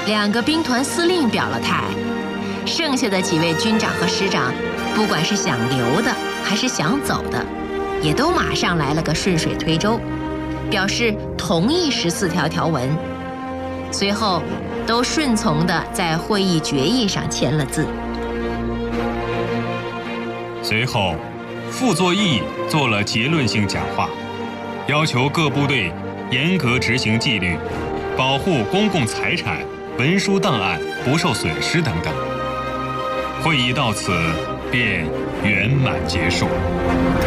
2个兵团司令表了态，剩下的几位军长和师长，不管是想留的还是想走的，也都马上来了个顺水推舟，表示同意14条条文，随后都顺从地在会议决议上签了字。 随后，傅作义做了结论性讲话，要求各部队严格执行纪律，保护公共财产、文书档案不受损失等等。会议到此便圆满结束。